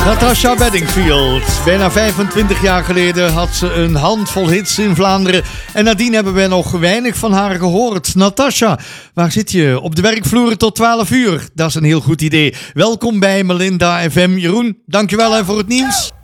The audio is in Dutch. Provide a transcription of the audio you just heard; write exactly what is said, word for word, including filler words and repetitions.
Natasha Bedingfield. Bijna vijfentwintig jaar geleden had ze een handvol hits in Vlaanderen. En nadien hebben we nog weinig van haar gehoord. Natasha, waar zit je? Op de werkvloer tot twaalf uur. Dat is een heel goed idee. Welkom bij Melinda F M. Jeroen, dankjewel hè, voor het nieuws.